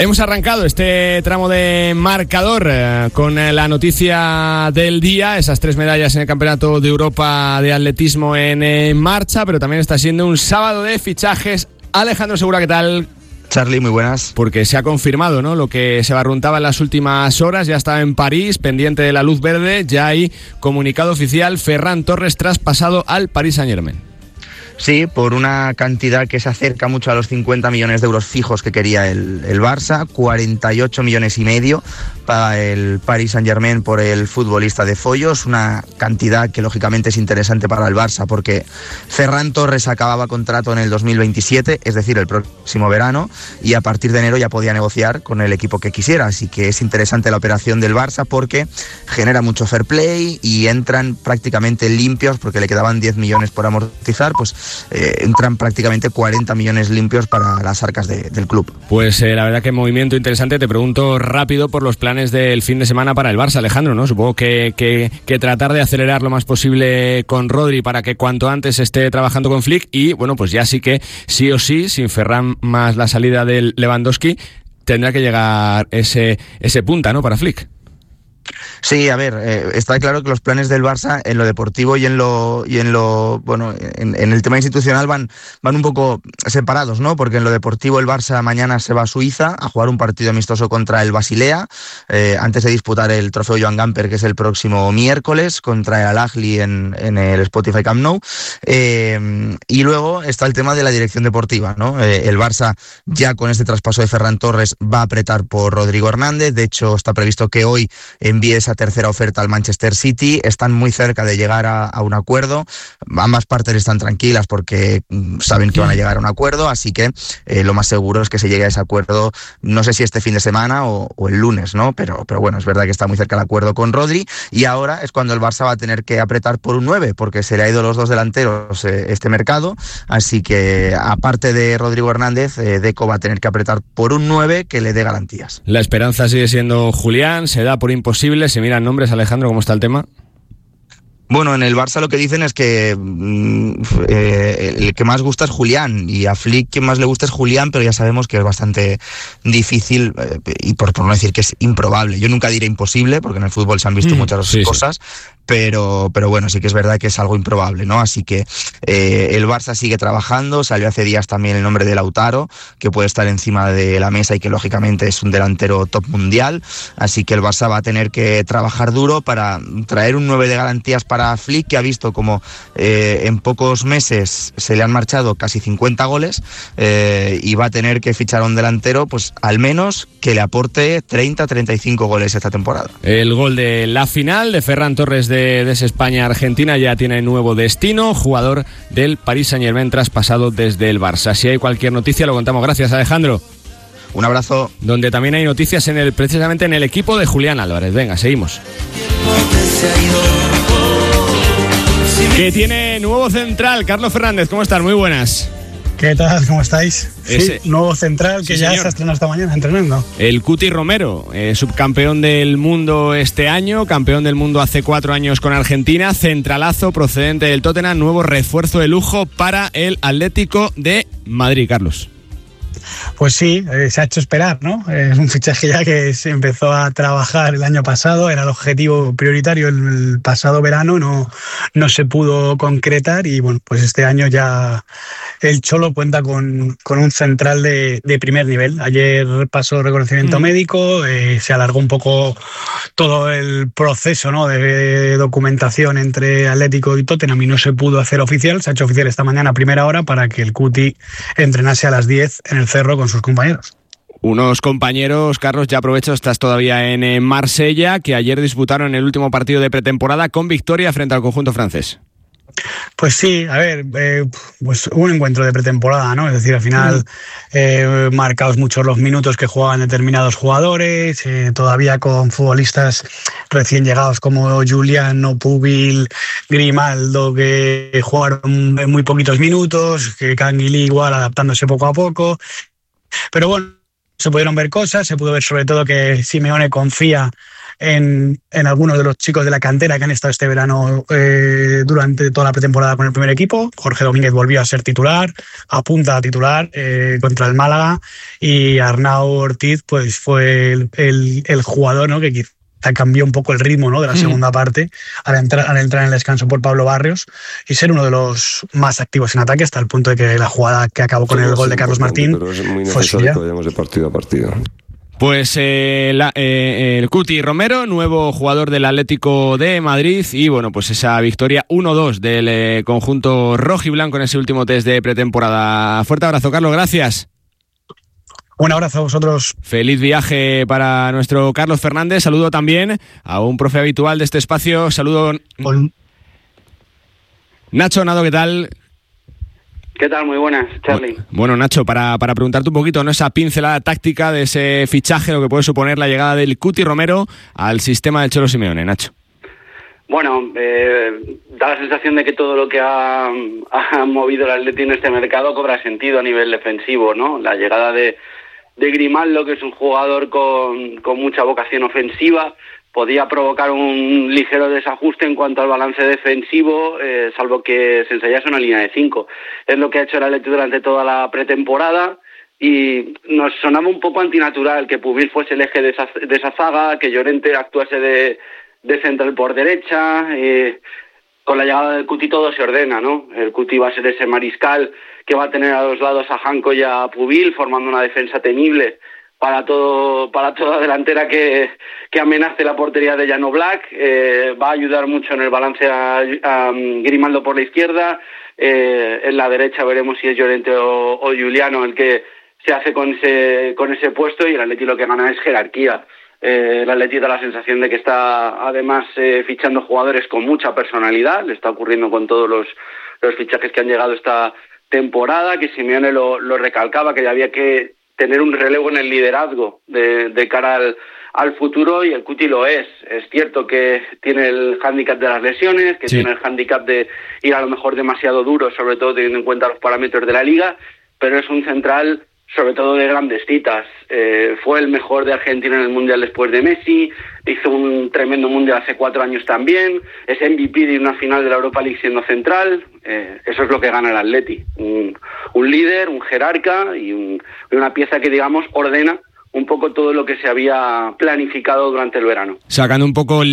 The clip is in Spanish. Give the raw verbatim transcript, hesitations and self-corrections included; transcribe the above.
Hemos arrancado este tramo de marcador eh, con eh, la noticia del día, esas tres medallas en el Campeonato de Europa de Atletismo en eh, marcha, pero también está siendo un sábado de fichajes. Alejandro Segura, ¿qué tal? Charly, muy buenas. Porque se ha confirmado, ¿no?, lo que se barruntaba en las últimas horas. Ya está en París, pendiente de la luz verde. Ya hay comunicado oficial: Ferran Torres traspasado al Paris Saint-Germain. Sí, por una cantidad que se acerca mucho a los cincuenta millones de euros fijos que quería el, el Barça, cuarenta y ocho millones y medio para el Paris Saint-Germain por el futbolista de Follos, una cantidad que lógicamente es interesante para el Barça porque Ferran Torres acababa contrato en el dos mil veintisiete, es decir, el próximo verano, y a partir de enero ya podía negociar con el equipo que quisiera, así que es interesante la operación del Barça porque genera mucho fair play y entran prácticamente limpios, porque le quedaban diez millones por amortizar, pues Eh, entran prácticamente cuarenta millones limpios para las arcas de, del club. Pues eh, la verdad que movimiento interesante. Te pregunto rápido por los planes del fin de semana para el Barça, Alejandro, ¿no? Supongo que, que, que tratar de acelerar lo más posible con Rodri para que cuanto antes esté trabajando con Flick y, bueno, pues ya sí que sí o sí, sin Ferran más la salida del Lewandowski, tendrá que llegar ese, ese punta, ¿no?, para Flick. Sí, a ver, eh, está claro que los planes del Barça en lo deportivo y en lo y en lo bueno en, en el tema institucional van van un poco separados, ¿no? Porque en lo deportivo el Barça mañana se va a Suiza a jugar un partido amistoso contra el Basilea, eh, antes de disputar el trofeo Joan Gamper, que es el próximo miércoles, contra el Al-Ahly en, en el Spotify Camp Nou, eh, y luego está el tema de la dirección deportiva, ¿no? Eh, el Barça ya con este traspaso de Ferran Torres va a apretar por Rodrigo Hernández. De hecho, está previsto que hoy envíe esa tercera oferta al Manchester City. Están muy cerca de llegar a, a un acuerdo. Ambas partes están tranquilas porque saben que van a llegar a un acuerdo, así que eh, lo más seguro es que se llegue a ese acuerdo, no sé si este fin de semana o, o el lunes, ¿no? Pero, pero bueno, es verdad que está muy cerca el acuerdo con Rodri, y ahora es cuando el Barça va a tener que apretar por un nueve, porque se le ha ido los dos delanteros eh, este mercado, así que aparte de Rodrigo Hernández, eh, Deco va a tener que apretar por un nueve que le dé garantías. La esperanza sigue siendo Julián, se da por imposible. Se miran nombres, Alejandro, ¿cómo está el tema? Bueno, en el Barça lo que dicen es que mm, eh, el que más gusta es Julián, y a Flick quien más le gusta es Julián, pero ya sabemos que es bastante difícil eh, y por, por no decir que es improbable. Yo nunca diré imposible, porque en el fútbol se han visto mm, muchas sí, cosas, sí. Pero, pero bueno, sí que es verdad que es algo improbable, ¿no? Así que eh, el Barça sigue trabajando. Salió hace días también el nombre de Lautaro, que puede estar encima de la mesa y que lógicamente es un delantero top mundial, así que el Barça va a tener que trabajar duro para traer un nueve de garantías para Flick, que ha visto como eh, en pocos meses se le han marchado casi cincuenta goles, eh, y va a tener que fichar a un delantero, pues al menos que le aporte treinta a treinta y cinco goles esta temporada. El gol de la final de Ferran Torres de, de España-Argentina ya tiene nuevo destino, jugador del Paris Saint-Germain traspasado desde el Barça. Si hay cualquier noticia lo contamos. Gracias, Alejandro. Un abrazo. Donde también hay noticias en el precisamente en el equipo de Julián Álvarez. Venga, seguimos. Que tiene nuevo central, Carlos Fernández. ¿Cómo estás? Muy buenas. ¿Qué tal? ¿Cómo estáis? Ese, sí, nuevo central que sí, ya señor. Se ha estrenado esta mañana entrenando. El Cuti Romero, eh, subcampeón del mundo este año, campeón del mundo hace cuatro años con Argentina, centralazo procedente del Tottenham, nuevo refuerzo de lujo para el Atlético de Madrid, Carlos. Pues sí, eh, se ha hecho esperar, ¿no? Es un fichaje ya que se empezó a trabajar el año pasado, era el objetivo prioritario el pasado verano, no, no se pudo concretar y bueno, pues este año ya el Cholo cuenta con, con un central de, de primer nivel. Ayer pasó reconocimiento mm. médico, eh, se alargó un poco todo el proceso, ¿no?, de documentación entre Atlético y Tottenham y no se pudo hacer oficial. Se ha hecho oficial esta mañana a primera hora para que el Cuti entrenase a las diez en el Cerro con sus compañeros. Unos compañeros, Carlos, ya aprovecho, estás todavía en Marsella, que ayer disputaron el último partido de pretemporada con victoria frente al conjunto francés. Pues sí, a ver, eh, pues un encuentro de pretemporada, ¿no? Es decir, al final eh, marcados muchos los minutos que jugaban determinados jugadores, eh, todavía con futbolistas recién llegados como Julián, Pubil, Grimaldo, que jugaron en muy poquitos minutos, que Canguilí igual adaptándose poco a poco, pero bueno, se pudieron ver cosas, se pudo ver sobre todo que Simeone confía en, en algunos de los chicos de la cantera que han estado este verano eh, durante toda la pretemporada con el primer equipo. Jorge Domínguez volvió a ser titular, apunta a titular eh, contra el Málaga, y Arnau Ortiz pues fue el, el, el jugador, ¿no?, que quizá cambió un poco el ritmo, ¿no?, de la segunda mm. parte al entrar, al entrar en el descanso por Pablo Barrios y ser uno de los más activos en ataque, hasta el punto de que la jugada que acabó con sí, el gol de Carlos Martín pero es muy necesario que vayamos de partido a partido. Pues eh, la, eh, el Cuti Romero, nuevo jugador del Atlético de Madrid, y bueno, pues esa victoria uno dos del eh, conjunto rojiblanco en ese último test de pretemporada. Fuerte abrazo, Carlos, gracias. Un abrazo a vosotros. Feliz viaje para nuestro Carlos Fernández. Saludo también a un profe habitual de este espacio. Saludo. Con... Nacho Nado, ¿qué tal? ¿Qué tal? Muy buenas, Charlie. Bueno, Nacho, para, para preguntarte un poquito, ¿no?, esa pincelada táctica de ese fichaje, lo que puede suponer la llegada del Cuti Romero al sistema del Cholo Simeone, Nacho. Bueno, eh, da la sensación de que todo lo que ha, ha movido el Atleti en este mercado cobra sentido a nivel defensivo, ¿no? La llegada de, de Grimaldo, que es un jugador con, con mucha vocación ofensiva, podía provocar un ligero desajuste en cuanto al balance defensivo, eh, salvo que se ensayase una línea de cinco. Es lo que ha hecho el Atleti durante toda la pretemporada, y nos sonaba un poco antinatural que Pubil fuese el eje de esa, de esa zaga, que Llorente actuase de, de central por derecha. Eh, con la llegada del Cuti todo se ordena, ¿no? El Cuti va a ser ese mariscal que va a tener a los lados a Janko y a Pubil, formando una defensa temible para todo para toda delantera que, que amenace la portería de Jan Oblak. Eh, va a ayudar mucho en el balance a, a Grimaldo por la izquierda. Eh, en la derecha veremos si es Llorente o, o Juliano el que se hace con ese con ese puesto, y el Atleti lo que gana es jerarquía. Eh, el Atleti da la sensación de que está además eh, fichando jugadores con mucha personalidad. Le está ocurriendo con todos los, los fichajes que han llegado esta temporada, que Simeone lo, lo recalcaba, que había que tener un relevo en el liderazgo de, de cara al, al futuro, y el Cuti lo es. Es cierto que tiene el hándicap de las lesiones, que sí. tiene el hándicap de ir a lo mejor demasiado duro, sobre todo teniendo en cuenta los parámetros de la Liga, pero es un central sobre todo de grandes citas. Eh, fue el mejor de Argentina en el Mundial después de Messi, hizo un tremendo Mundial hace cuatro años también, es M V P de una final de la Europa League siendo central. Eh, eso es lo que gana el Atleti, un, un líder, un jerarca y un, una pieza que, digamos, ordena un poco todo lo que se había planificado durante el verano. Sacando un poco el